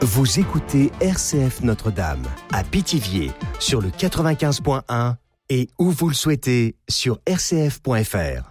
Vous écoutez RCF Notre-Dame à Pithiviers sur le 95.1 et où vous le souhaitez sur rcf.fr.